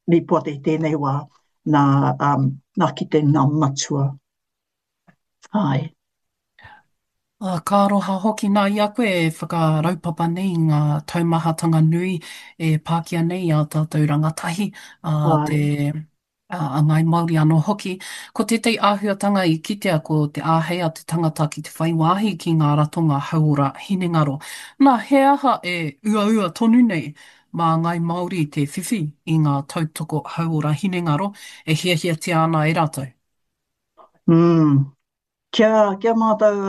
li poate i tēnei wā nā kite ngā matua. Ai. Ka aroha hoki nā i a koe e whakaraupapa nei ngā taumahatanga nui e Pākia nei a tātou rangatahi te Ai. a ngai Māori anō hoki. Ko tētei āhuatanga i kitea ko te āhei te tangata ki te whai wāhi ki ngā ratonga hauora hinengaro. Nā, he aha e ua tonu nei mā ngai Māori te whiwhi i ngā tautoko hauora hinengaro e hiahiatia ana e rātou. Mm. Kia mātou,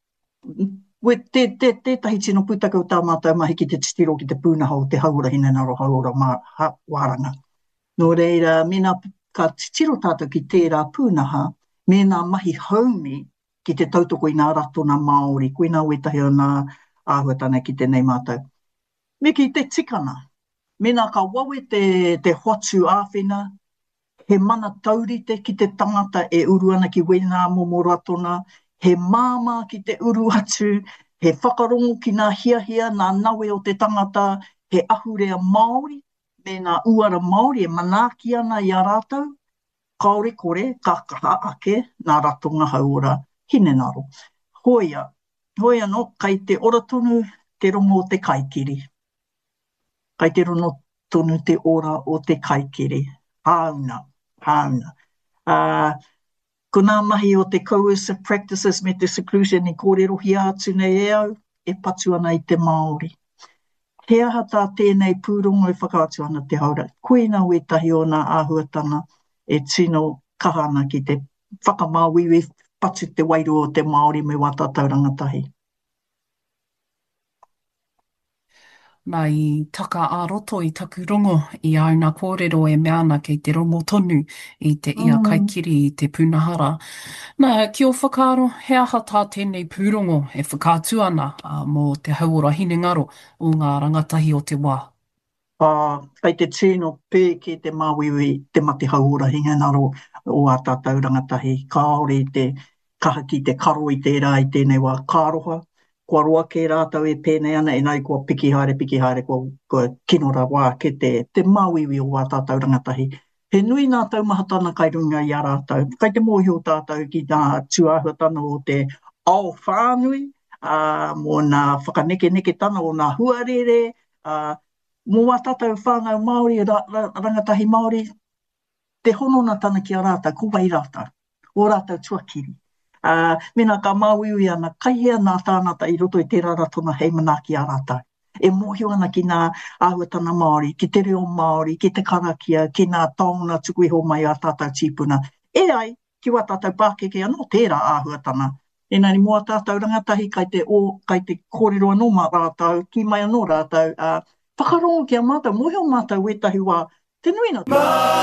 tētahi tino pūtakau tā mātou mahi ki te titiro ki te pūnaha o te haura hinengaro haura wāranga. Nō reira, mena ka titiro tātou ki tērā pūnaha, mena mahi haumi ki te tautoko i ngā ratona Māori, koina wetahi o ngā āhuatanga ki tēnei mātou. Me ki te tikana, mena ka wawe te hotu āwhina, he mana taurite ki te tangata e uru ana ki wena momo ratona, he māma ki te uru atu, he whakarongo ki ngā hiahia, ngā nawe o te tangata, he ahurea Māori, me ngā uara Māori e manaaki ana i a rātou, kaore kore, ka kaha ake, ngā ratonga hauora hinengaro. Hoia no, kai te ora tonu te rongo o te kaikiri. Kai te rono tonu te ora o te kaikiri. Hauna, hauna. Uh, ko ngā mahi o te coercive practices me te seclusion i kōrerohi atu nei e au, e patu ana i te Māori. He aha tā tēnei pūrongo e whakaatu ana te haura. Koina wetahi o ngā āhuatanga e tino kahana ki te whakamāwiwi patu te wairo o te Māori me wātātau rangatahi. Nā i taka ā-roto i taku rongo i auna kōrero e mea ana kei te rongo tonu i te ia Mm. kaikiri i te punahara. Nā, ki o whakaaro, he aha tā tēnei pūrongo e whakaatu ana mō te hauora hinengaro o ngā rangatahi o te wā. Kai te tino pē ki te māwiwi te mate hauora hinengaro o a tātou rangatahi. Kāore te kaha ki te karo i tērā i tēnei wā kāroha. Kua roa ke rātou e pēnei ana, e nai kua piki haere, kua kinora wā ke te māwiwi o a tātou rangatahi. He nui nā taumahatana kai runga i a rātou. Kai te mōhi o tātou ki ngā tuāhuatana o te ao whānui, mō ngā whakaneke tana o ngā huarere, mō wā tātou whānau Māori, rangatahi Māori, te honona tana ki a rātou, ko wai rātou, o rātou tuakiri. Mena ka māwiwi ana, kai hea nā tānata i roto i tērā ratona hei manaki a rātou. E mōhio ana ki ngā āhuatana Māori, ki te reo Māori, ki te karakia, ki ngā taonga tuku iho mai a tātou tīpuna. E ai, ki wā tātou Pākeke anō tērā āhuatana. Enari mua tātou rangatahi kai te kōrero anō mā rātou, ki mai anō rātou, whakarongo ki a mātou, mōhio mātou wetahi wā, te nui na